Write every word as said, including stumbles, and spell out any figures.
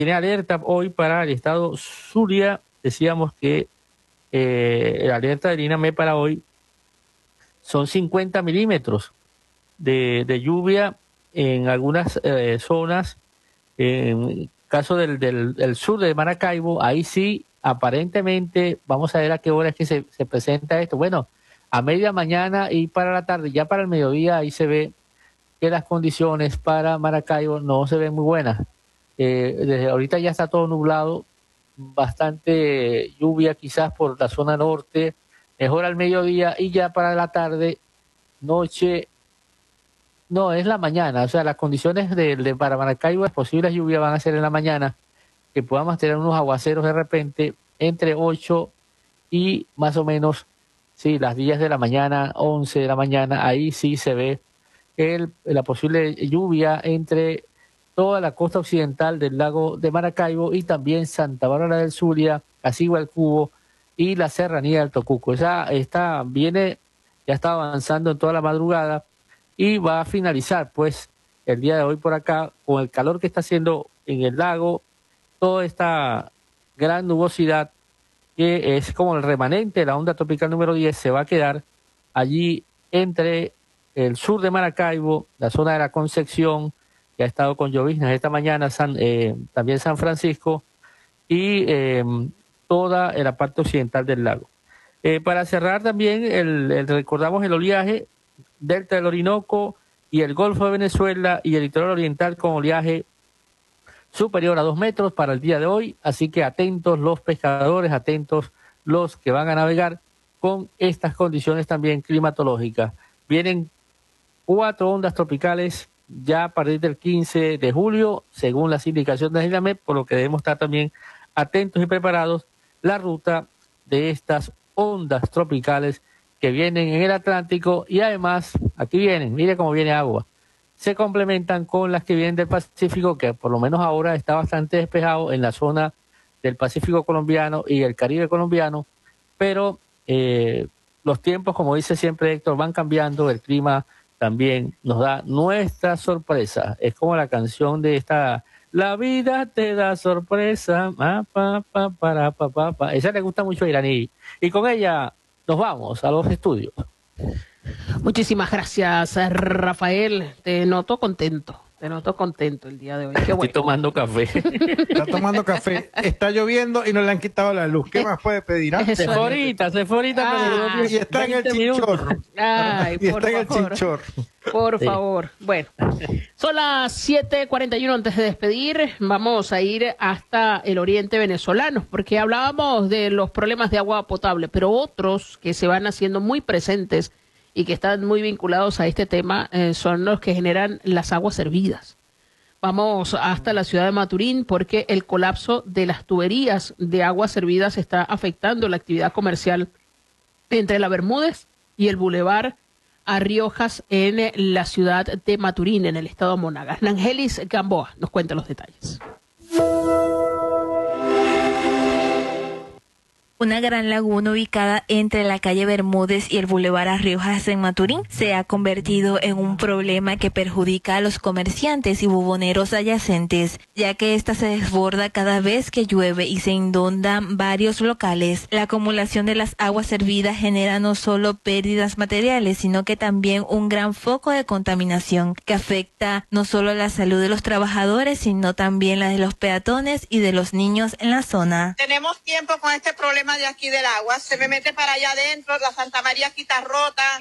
tiene alerta hoy para el estado Zulia. Decíamos que eh, la alerta del INAME para hoy son cincuenta milímetros de, de lluvia en algunas eh, zonas. En el caso del, del, del sur de Maracaibo, ahí sí, aparentemente, vamos a ver a qué hora es que se, se presenta esto. Bueno, a media mañana y para la tarde, ya para el mediodía, ahí se ve que las condiciones para Maracaibo no se ven muy buenas. Eh, desde ahorita ya está todo nublado, bastante lluvia quizás por la zona norte, mejor al mediodía y ya para la tarde, noche, no, es la mañana, o sea, las condiciones de, de para Maracaibo, las posibles lluvias van a ser en la mañana, que podamos tener unos aguaceros de repente entre ocho y más o menos, sí, las diez de la mañana, once de la mañana, ahí sí se ve el, la posible lluvia entre toda la costa occidental del lago de Maracaibo y también Santa Bárbara del Zulia, Casigua del Cubo y la serranía del Tocuco. Esa está, viene, ya está avanzando en toda la madrugada y va a finalizar pues el día de hoy por acá con el calor que está haciendo en el lago, toda esta gran nubosidad que es como el remanente de la onda tropical número diez se va a quedar allí entre el sur de Maracaibo, la zona de la Concepción, que ha estado con lloviznas esta mañana, San, eh, también San Francisco, y eh, toda la parte occidental del lago. Eh, para cerrar también, el, el, recordamos el oleaje, Delta del Orinoco y el Golfo de Venezuela y el litoral oriental con oleaje superior a dos metros para el día de hoy, así que atentos los pescadores, atentos los que van a navegar con estas condiciones también climatológicas. Vienen cuatro ondas tropicales ya a partir del quince de julio, según las indicaciones del INAMED, por lo que debemos estar también atentos y preparados la ruta de estas ondas tropicales que vienen en el Atlántico y además, aquí vienen, mire cómo viene agua, se complementan con las que vienen del Pacífico, que por lo menos ahora está bastante despejado en la zona del Pacífico colombiano y el Caribe colombiano, pero eh, los tiempos, como dice siempre Héctor, van cambiando, el clima también nos da nuestra sorpresa. Es como la canción de esta, la vida te da sorpresa, pa, pa, pa, para, pa, pa, pa. Esa le gusta mucho a Iraní. Y con ella nos vamos a los estudios. Muchísimas gracias, Rafael. Te noto contento. Te noto contento el día de hoy. Qué bueno. Estoy tomando café. Está tomando café. Está lloviendo y no le han quitado la luz. ¿Qué más puede pedir? ¿Ah? Se fue ahorita, se fue ahorita. Ah, y está en el chinchorro. Ay, y por está en el favor. chinchorro. Por Sí. favor. Bueno, son las siete cuarenta y uno. Antes de despedir, vamos a ir hasta el oriente venezolano, porque hablábamos de los problemas de agua potable, pero otros que se van haciendo muy presentes y que están muy vinculados a este tema eh, son los que generan las aguas hervidas. Vamos hasta la ciudad de Maturín porque el colapso de las tuberías de aguas hervidas está afectando la actividad comercial entre la Bermúdez y el Boulevard a Riojas en la ciudad de Maturín, en el estado de Monagas. Nangelis Gamboa nos cuenta los detalles. Una gran laguna ubicada entre la calle Bermúdez y el Boulevard a Riojas en Maturín se ha convertido en un problema que perjudica a los comerciantes y buboneros adyacentes, ya que ésta se desborda cada vez que llueve y se inundan varios locales. La acumulación de las aguas hervidas genera no solo pérdidas materiales, sino que también un gran foco de contaminación que afecta no solo la salud de los trabajadores, sino también la de los peatones y de los niños en la zona. Tenemos tiempo con este problema de aquí del agua, se me mete para allá adentro, la Santa María aquí está rota.